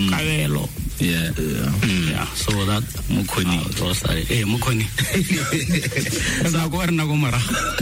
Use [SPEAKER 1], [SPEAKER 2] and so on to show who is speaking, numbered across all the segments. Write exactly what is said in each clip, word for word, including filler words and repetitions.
[SPEAKER 1] Kavelo.
[SPEAKER 2] Yeah.
[SPEAKER 1] Yeah. Mm. Yeah. So that
[SPEAKER 2] Mukoni.
[SPEAKER 1] Uh, those are eh Mukoni. Sa go rena go mara.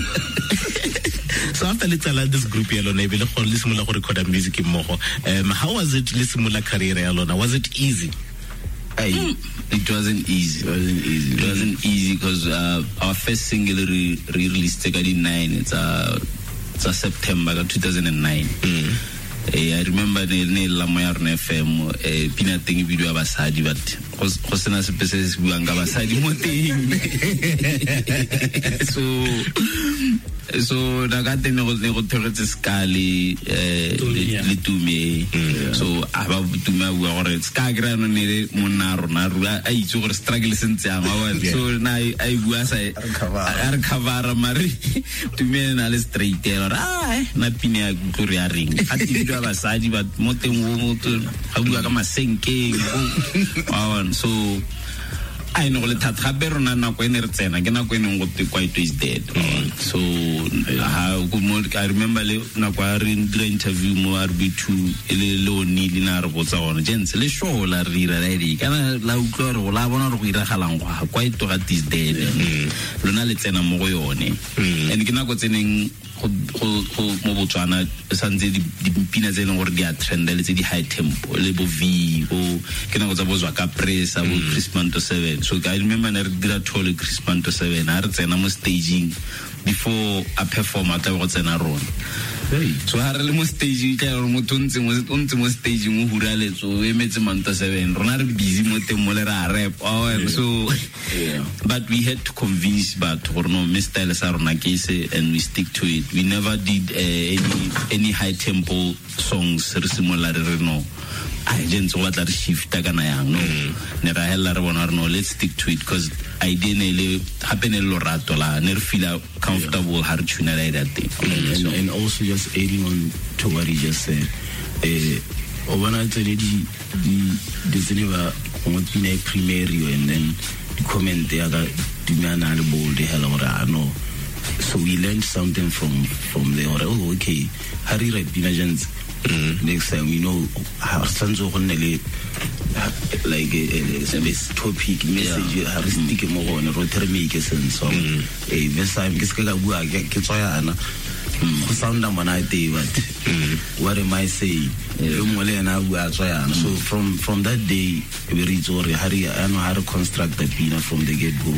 [SPEAKER 3] So after let's allow this group yalo na ibile go lisimola go record music mmogo. Um how was it lisimola career yalo na? Was it easy?
[SPEAKER 2] Hey, it wasn't easy. It wasn't easy. It wasn't easy because uh, our first single re- released in nine. It's a it's a September two thousand nine. Mm. Uh, I remember the ne la moya rena F M eh pina teng video ba sadi but go sena se pese se buang ka ba sadi mo teng. So so da ga teng go go thoretse skali eh le tume. So aba tuma bua gore ska gra no ne monna rona rua a itse gore struggle sentse ama wa so na ai bua sa ar cover mari tume na le straight error ah na pina go re a ring a ti ba sadi ba mo teng mo to a bua ka masenke wow so I know le thatha berona na go ene re tsena ke na go ene go te quite is dead so ha go mo I remember le na kwa re ndira interview mo R B two ele lo ni lina re botsa gone jents le show la rira la ri kana la utlwa re go la bona re go ira galang go quite to is dead lona le tsena mo go yone and ke na go tseneng go go mo Botswana santse di dipina tse leng gore di a trend le tse di high tempo le bo V go ke na go tsa bozwa ka press abo Christmas seven so I remember na re dira tour le Christmas seven a re tsena mo staging before a performer ta go tsena rona so ha re le mo staging ka re mo tontse mo tontse mo staging mo hurale so e metse manta seven rona re busy mo teng mo le ra rap oh so yeah. But we had to convince but gore no mistyle sa rona ke se and we stick to it. We never did uh, any any high tempo songs re simola re no I didn't want to shift kana yang no ne ra hella re bona re no let's stick to it because I didn't le happen a lorato la ne re feel comfortable har tuna like that thing
[SPEAKER 1] and, and, and also just adding on to what he just said eh obana tsedi di di zeneva mo tsine primary and then the comment there that dimana le bold hella ora no so we learned something from from there oh okay hari right binagents next time we know how sanzo go nne like a service topic message ha re stick mo gone ro tere make sense so eh this time ke se ka bua ke tsoyana go sounda mona ite but what am I saying yo mo le na bua tsoyana so from from that day we reach or hari I know how to construct the pina from the get go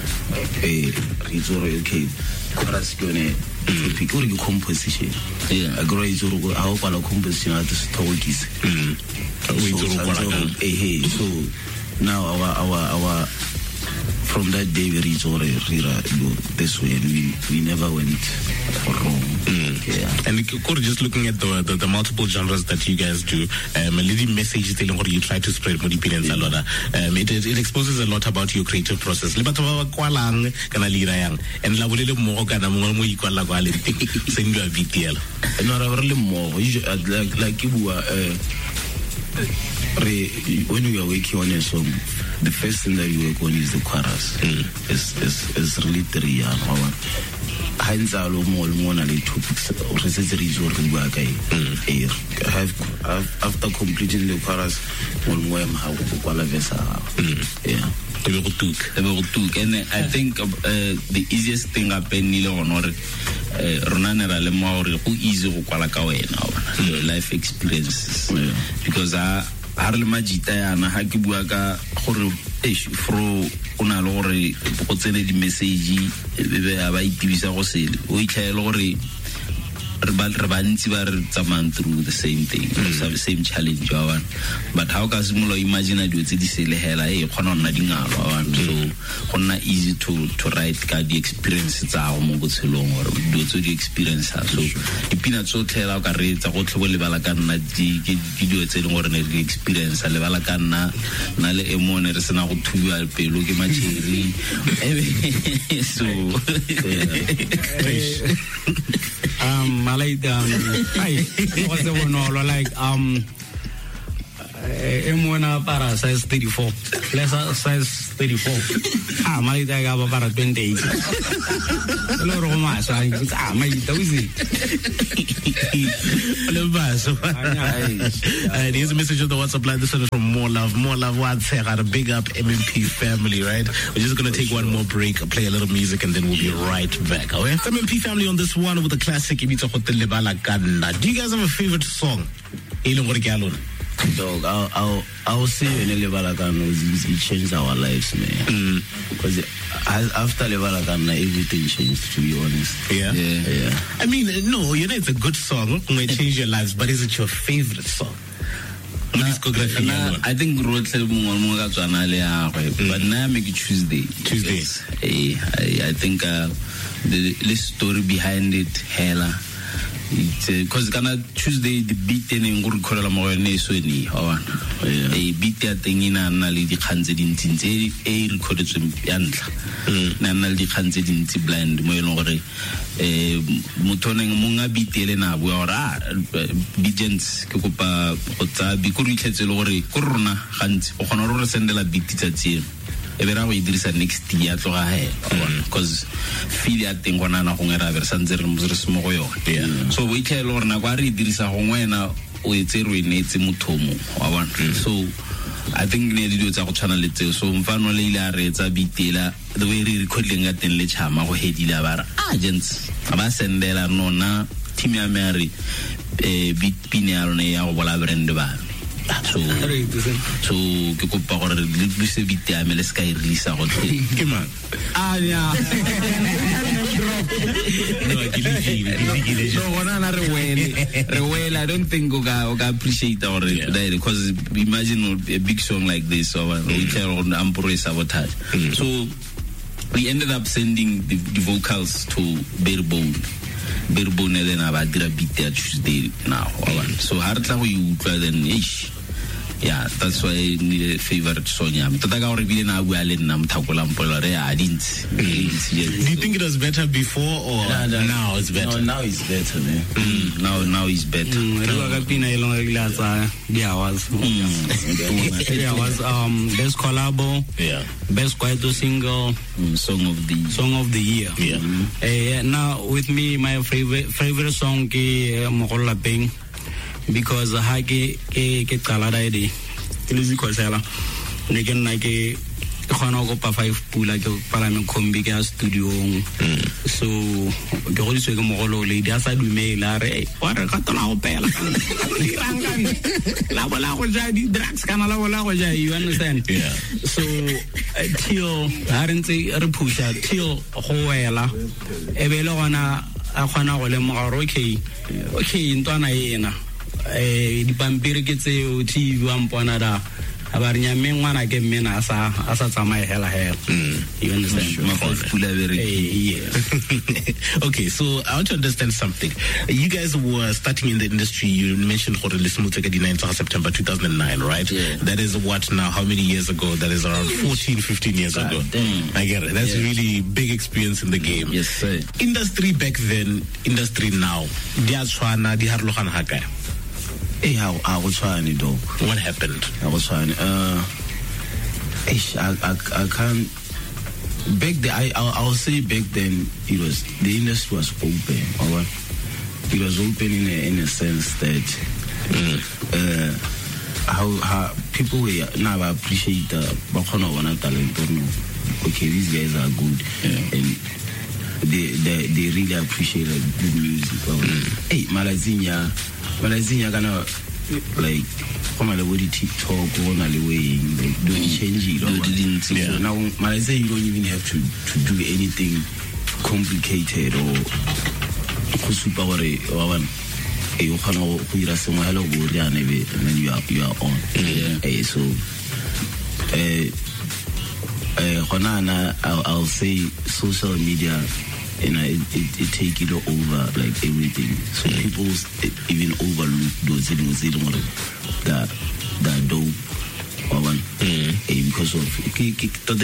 [SPEAKER 1] eh it's okay chorus kone topic or the composition
[SPEAKER 2] yeah
[SPEAKER 1] a great zoro how kwala composition at the stories
[SPEAKER 3] mm we zoro kwala
[SPEAKER 1] eh so now our our our from that day we reach or rira this way and we we never went wrong
[SPEAKER 3] mm.
[SPEAKER 1] yeah
[SPEAKER 3] and just looking at the, the the multiple genres that you guys do um a little message telling what you try to spread more opinions a lot um it, it exposes a lot about your creative process le batho ba kwalang kana lira yang and la bolele mo kana mo mo ikwala kwa le seng a big deal
[SPEAKER 1] no ra re le mo like like bua uh Re, when we are working on a song, the first thing that you work on is the chorus. Mm. It's, it's, it's really three years. Hence, I love more more than the topics. After completing the chorus, one more how to yeah.
[SPEAKER 2] And I think uh, the easiest thing happened in honor Ronanera le more who easy go kwala ka wena life experiences because I harle majita yana ha ke bua ka gore eish fro ona le gore go tsene di message be be ba itibisa go sele o itlhaela gore re ba re ba ntse ba re tsamang through the same thing the same challenge wa but how ka simolo imagine dio tse di selehela e khona nna dingalo wa so gonna easy to to write ka di experience tsa go mo botshelong or dio tse di experience so ipina tso tlhela ka re tsa go tlhobo le bala ka nna di dio tse leng gore ne di experience le bala ka nna na le emone re sena go thuwa pelo ke machiri so
[SPEAKER 1] um I like um I was the one all like um
[SPEAKER 4] e mona para size thirty-four less size thirty-four ah mai da ga ba para twenty-eight lo ro ma sa ah mai da uzi
[SPEAKER 3] le ba so and here's a message on the WhatsApp line. This one is from More Love. More Love, what's here? Got a big up M M P family, right? We're just gonna take one more break, play a little music, and then we'll be right back. Okay? M M P family on this one with the classic Ibita Hotel Lebala Kanna. Do you guys have a favorite song?
[SPEAKER 1] Dog, I'll, I'll, I'll say when Lebala Kanna, it changed our lives, man. Because mm. after Lebala Kanna, everything changed, to be honest.
[SPEAKER 3] Yeah?
[SPEAKER 1] Yeah. yeah.
[SPEAKER 3] I mean, no, you know, it's a good song. It may change your lives, but is it your favorite song?
[SPEAKER 2] Na, na, I think Rotle Munga mm. but now I make it Tuesday.
[SPEAKER 3] Tuesday.
[SPEAKER 2] Yes. I, I, I think uh, the, the story behind it, hella. Because uh, Tuesday the beat in Ngurukora Morene Suni, or a beat at the Nina Nali the Hanzed in Tinze, a recorded some Yantla, Nanal the Hanzed in T blind, Moyonore, Mutoning Munga beat Elena, we are Bijens, Kukupa, Ota, Bikuri Ketzelore, Corona, Hans, Honora Sendela beat at him. Evera we Idrisa next year to her because feel at thing one and a hungera versanzer musmoyo. So we tell or Nagari Idrisa Hongwena we tell we need Mutomo. So I think near the do channel it so finally la reza bitela the way recording at the Lechama or Hedila agents. Abasendela nona Timia Mary a bit pineal or whatever and the bar. So, so que coupe par le plus éviter à me laisser cailler lisa rentrer.
[SPEAKER 3] Comment?
[SPEAKER 2] Ah yeah.
[SPEAKER 3] No, Gilly,
[SPEAKER 2] no, one another way. Well, I don't think Oga Oga appreciate our because imagine a big song like this or we tell on Ampure Sabotage. So we ended up sending the, the vocals to Barebone. Barebone then about did a beat there Tuesday now. So hard you then ish. Yeah, that's why I need a favorite song. Tataga already now well in Nam Takulam Polare. I didn't. Do
[SPEAKER 3] you think it was better before or no, no, now it's better?
[SPEAKER 1] No, now it's better, man.
[SPEAKER 2] Mm, now, now it's better.
[SPEAKER 4] Yeah, was. Yeah, was um best collabo.
[SPEAKER 3] Yeah.
[SPEAKER 4] Best Kwaito single.
[SPEAKER 2] Mm, song of the
[SPEAKER 4] song of the year.
[SPEAKER 3] Yeah.
[SPEAKER 4] Mm-hmm. Uh, now with me, my favorite favorite song is Mokola Ping. Because ha ke ke ke qala daidi ke le zikosela ne ke nna ke khona go pa five pula ke pala me kombi ke studio so ke go ditse ke mogolo le dia sa dumela re wa re ka tona go pela la bola go ja di drugs kana la bola go ja, you understand?
[SPEAKER 3] Yeah.
[SPEAKER 4] So uh, till harentse re pusha till go wela e be le gona a khona go le mogaro okay okay ntwana yena eh di pampiri ke tseo T V wa mpona da abarinya mengwana ke mena asa asa tsamaye hela hela. You understand?
[SPEAKER 3] Okay, so I want to understand something. You guys were starting in the industry. You mentioned Hore Lismuteka di ninth of September two thousand nine, right?
[SPEAKER 1] Yeah.
[SPEAKER 3] That is what now? How many years ago? That is around fourteen, fifteen years
[SPEAKER 1] God
[SPEAKER 3] ago.
[SPEAKER 1] Damn.
[SPEAKER 3] I get it. That's
[SPEAKER 1] Yeah.
[SPEAKER 3] really big experience in the game.
[SPEAKER 1] Yes, sir.
[SPEAKER 3] Industry back then, industry now. Dia tshwana di harlogan ha kae?
[SPEAKER 1] Hey, how I was trying to dog.
[SPEAKER 3] What happened?
[SPEAKER 1] I was trying. Uh, ish, I, I, I can't. Back then, I, I, I'll say back then it was the industry was open. Or what? It was open in a, in a sense that
[SPEAKER 3] Mm.
[SPEAKER 1] uh, how how people were now appreciate the Bakono Wana talent. Okay, these guys are good,
[SPEAKER 3] Yeah.
[SPEAKER 1] and they they they really appreciate like, good music.
[SPEAKER 3] Mm.
[SPEAKER 1] Hey, Malazinya. But I think you're gonna like come on the way TikTok or on the way like don't change it.
[SPEAKER 2] Do didn't
[SPEAKER 1] So
[SPEAKER 3] Yeah.
[SPEAKER 1] now Malaysia you don't even have to to do anything complicated or super or one. You can go ira some hello go and then you are you are on.
[SPEAKER 3] Yeah.
[SPEAKER 1] Eh, so eh eh Honana I'll, I'll say social media. And it, it, it take it over like everything. So mm. people even overlook those things that that dope or one
[SPEAKER 3] Mm.
[SPEAKER 1] because of we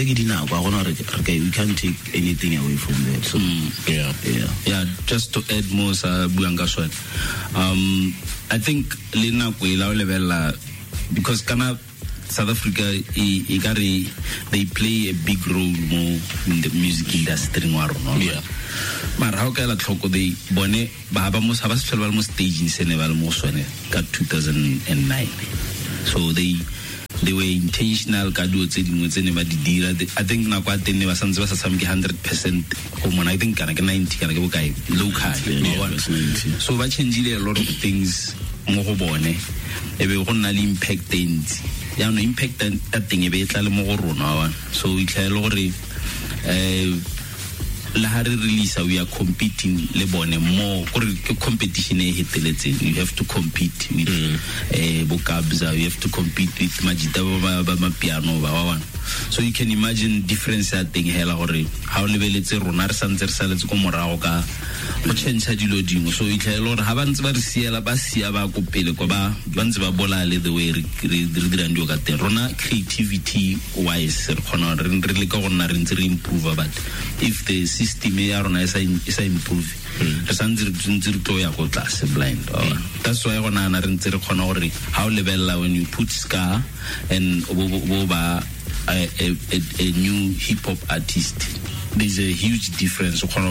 [SPEAKER 1] can't take anything away from that. So
[SPEAKER 2] Mm.
[SPEAKER 3] Yeah.
[SPEAKER 1] yeah,
[SPEAKER 2] Yeah, just to add more, sa Buanga Swat. Um, I think Lina Kuila level because kana South Africa I, I gare, they play a big role more in the music industry ngwa rona.
[SPEAKER 3] Yeah.
[SPEAKER 2] Mara how ka la tlhoko they bone ba ba mo sa ba se tlhola mo stage in Senegal mo sone ka two thousand nine. So they they were intentional ka do tse dingwe tse ne ba di dira. I think na kwa tenne ba santse ba sa tshameke one hundred percent common. I think kana ke ninety kana ke bokae local.
[SPEAKER 1] Yeah,
[SPEAKER 2] so ba change a lot of things mo go bone e be go nna le impact ents ya no impact that thing e be tla le mo go rona wa. So we tla le gore eh la ha re release we are competing le bone more gore ke competition e heteletseng. You have to compete with eh bo Kabza, you have to compete with Majita ba ba ma piano ba wa. So you can imagine difference ya thing hela gore ha o lebeletse rona re santse re saletse go morago ka go change dilo dingwe. So it tla gore ha ba ntse ba re siela ba sia ba go pele go ba ba ntse ba bola le the way re re dira ndo ka teng rona creativity wise re khona re re le ka gona re ntse re improve, but if the system ya rona is is improve re santse re ntse re tlo ya go tlase blind. That's why gona na re ntse re khona gore ha o lebella when you put ska and bo ba A, a, a new hip hop artist, there's a huge difference. Okay,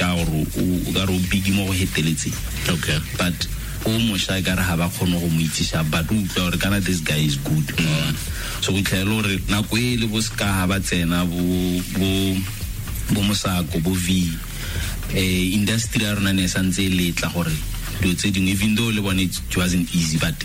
[SPEAKER 2] but almost I gotta have a corner of Mitisha, but Ghana, this guy is good. Mm. So we tell Lord, Nakwele was Kahabatena, Bomosako, Bovi, a industrial Nanesanze late Lahore. Even though it wasn't easy, but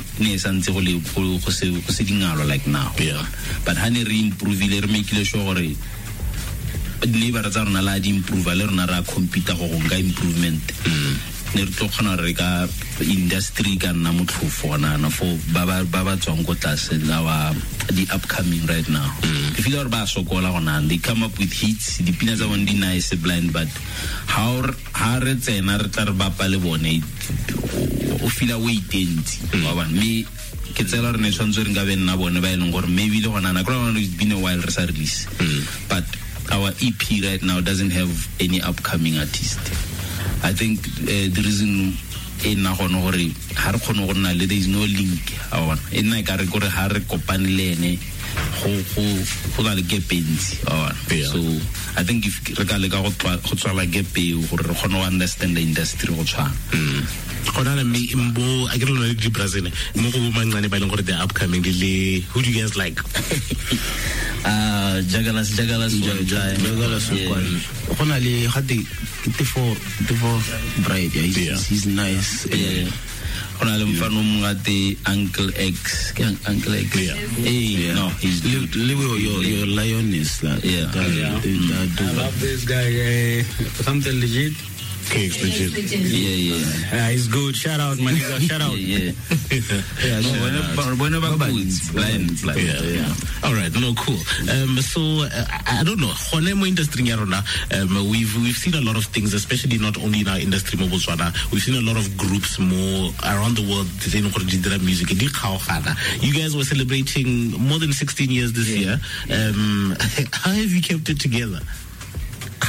[SPEAKER 2] like now.
[SPEAKER 3] Yeah.
[SPEAKER 2] But honey re-improve, le make le sure never tsa rona la di improve, le rona ra computer go nga improvement. Ne re tlo khona re ka industry ka nna motlhofo na for ba ba ba tswang go tlase lawa the upcoming right now. If you are ba sokola gona, they come up with hits, the pina tsa one di nice blind, but how ha re tsena re tla re bapa le bone o feel wait enti wa me ke tsela re ne tshwanetse re nga be nna bone ba e leng gore maybe le gona na kro it's been a while re sa release, but our E P right now doesn't have any upcoming artist. I think uh, the reason in na gona gore ha re khone go nna le there is no link awan e nna ka re gore ha re kopane le ene go go go la le gapens awan. So I think if re ka le ka go go tswala gap e gore re khone to understand the industry go tshwana.
[SPEAKER 3] Gona le me mbo a ke re le di Brazil mo go mangane ba leng gore the upcoming le who do you guys like?
[SPEAKER 2] Ah, Jagalas Jagalas
[SPEAKER 1] Jagalas gona le gate ke for the for bright. Yeah, he's, he's nice.
[SPEAKER 2] Yeah. Gona le mfano mongate Uncle X, Uncle X.
[SPEAKER 3] Yeah.
[SPEAKER 2] Hey, no, he's
[SPEAKER 1] live your your lioness like.
[SPEAKER 2] Yeah.
[SPEAKER 4] I love this guy. Something legit.
[SPEAKER 3] Cakes legit.
[SPEAKER 2] Yeah, yeah.
[SPEAKER 4] Yeah, he's good. Shout out, my nigga. Shout out.
[SPEAKER 2] Yeah. Yeah. No, when about blind, blind.
[SPEAKER 3] Yeah, yeah. All right, no, cool. Um, so uh, I don't know. Honemo industry yarona. Um, we've we've seen a lot of things, especially not only in our industry, mo Botswana. We've seen a lot of groups more around the world. They know how music. You guys were celebrating more than sixteen years this
[SPEAKER 2] yeah.
[SPEAKER 3] year. Um, how have you kept it together?
[SPEAKER 2] I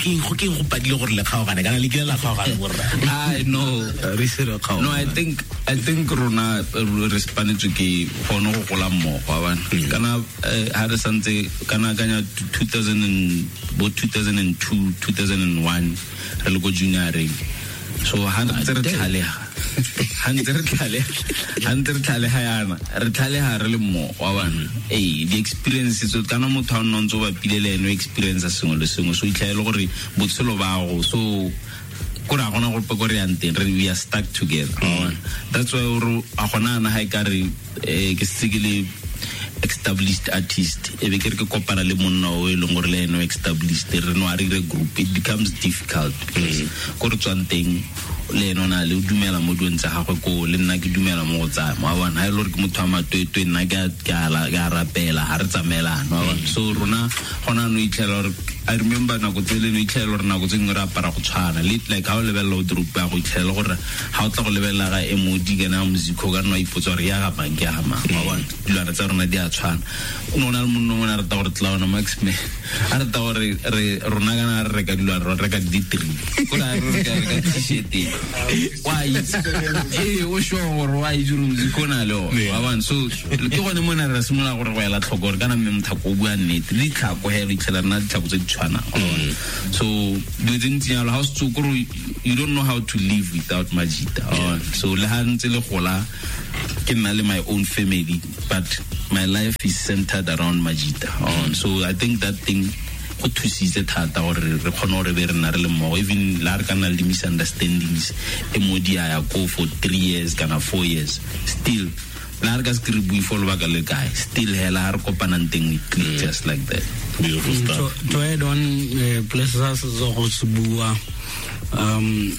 [SPEAKER 2] know. No, I think I think Rona responded to ke hono go gola mo wa bana kana ha re santse kana kanya two thousand and about two thousand two two thousand one re le go junior so ha re tlhale ha re tlhale ha re tlhale ha yana re tlhale ha re le mo wa bana eh the experience so kana motho a nno ntse ba pilele no experience a sengwe le sengwe so itlhaele gore botshelo ba go so we are stuck together. Mm. That's why a gona na ha ikare ke sigile established artist e be ke re ke kopana le monna o e leng gore le eno established re no ari re group it becomes difficult because go re tswanteng le eno na le dumela mo dintse ga go ko le nna ke dumela mo go tsaya ma bana ha ile gore ke motho a matwetwe nna ke ka la ga rapela ha re tsamelana so rona gona no itlhela gore I remember nako tsele no itlhela gore nako tseng re apara go tshwana like how level lo drop ba go itlhela gore ha o tla go lebella ga emodi kana music go ka no ipotsa re ya ga bang ke ha ma wa bona dilwana tsa rona di a tshwana no na mo no na re ta gore tlaona max me a re ta gore re rona kana re ka dilwana re ka di three go la re ka ka t-shirt why eh o sho gore why juru music ona lo wa bona so ke gone mo na re simola gore go ya la tlhoko kana mme mthako bua nnete di tla go hela itlhela na tla go tse tshwana so do didn't you know how to you don't know how to live without Majida yeah. So le ha ntse le gola ke nna le my own family but my life is centered around Majida mm. So I think that thing go thusitse thata gore re khona gore be re na re le mo even la re kana le misunderstandings emodi ya go for three years kana four years still la re ka se re bui for le baka le guy still hela re kopanang teng mm. just like that.
[SPEAKER 4] Beautiful stuff. To, to add on uh, places zo go tsbua um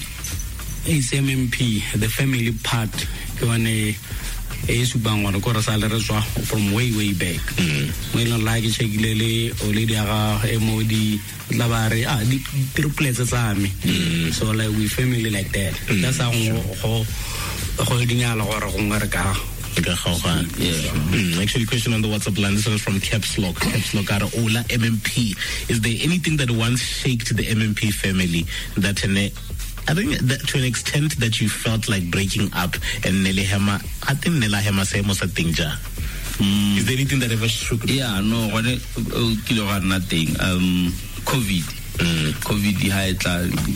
[SPEAKER 4] is M M P the family part ke one e su bangwa go re sala re tswa from way way back when mm. like chekile le already aga emodi la ba re ah di triplets tsa me mm. So like we family like that mm. That's how go go dinyala gore go ngare ka.
[SPEAKER 3] Yeah. Mm, actually, question on the WhatsApp line. This one is from Caps Lock. Caps Lock are Ola M M P. Is there anything that once shaked the M M P family that an, I think that to an extent that you felt like breaking up and Nelly Hema, I think Nella Hema say most of things. Mm. Is there anything that ever shook?
[SPEAKER 2] Yeah, no, what kilo had nothing. Um, COVID. Mm. COVID had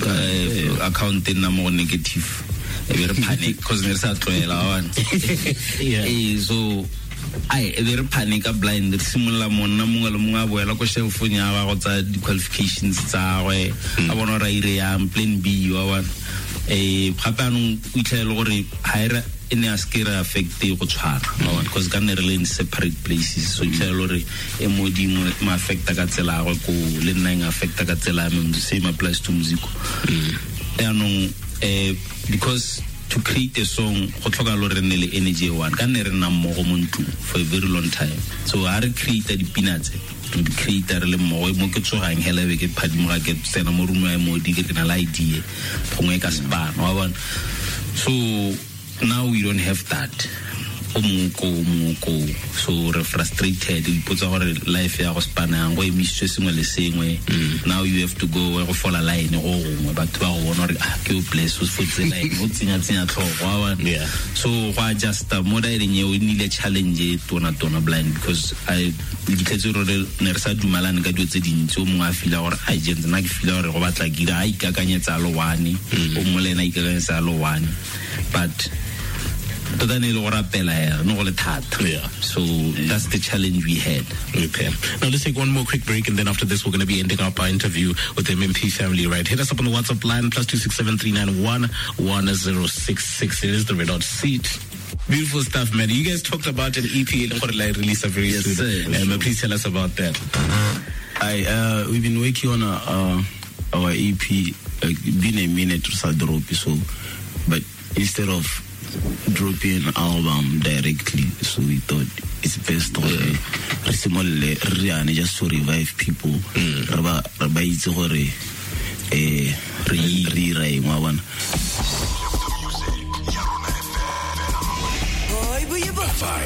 [SPEAKER 2] uh, account in more negative. Very panic because there's a trailer on. Yeah. So I very panic a blind similar mona munga munga boela ko cell phone ya ba go tsa di qualifications tsa gwe a bona ra ire ya plan B wa one eh phapano o itlhela gore haira ene askira affect go tshwara no because kana re in separate places so itlhela gore e modi ma affect ka tsela go ko le nna affect ka tsela me the same applies to music ya no eh because to create a song go tlhoka lo re nne le energy one ka nne re nna mo go muntu for a very long time so I create the peanuts to the creator le mo mo ke tsogang hela be ke phadimo ga ke tsena mo rumo ya modi ke na la idea gongwe ka spa wa bona so now we don't have that omuko omuko so re frustrated ipotsa gore life ya go spana go emisitswe sengwe le sengwe now you have to go go follow line go gongwe batho ba go bona gore ah ke o place o fotse line o tsenya tsenya tlhogo wa
[SPEAKER 3] yeah
[SPEAKER 2] so go just more than you need a challenge tona tona blind because I ditletse re ne re sa dumalane ka dio tse dintsi o mongwe a fila gore a jentse na ke fila gore go batla gira a ikakanyetsa lo one o molena ikakanyetsa lo one but but then it'll rappel no
[SPEAKER 3] yeah
[SPEAKER 2] so yeah. That's the challenge we had.
[SPEAKER 3] Okay, now let's take one more quick break and then after this we're going to be ending up our interview with the M M P family. Right, hit us up on the WhatsApp line plus two six seven three nine one one zero six six. It is the Red Hot Seat. Beautiful stuff, man. You guys talked about an E P release a very
[SPEAKER 2] yes,
[SPEAKER 3] soon. Um, please tell us about that.
[SPEAKER 1] I uh we've been working on a, uh, our E P uh, been a minute to drop so but instead of dropping an album directly so we thought it's best to uh, just to revive people raba raba itse gore eh re re re wa bona
[SPEAKER 5] Vibe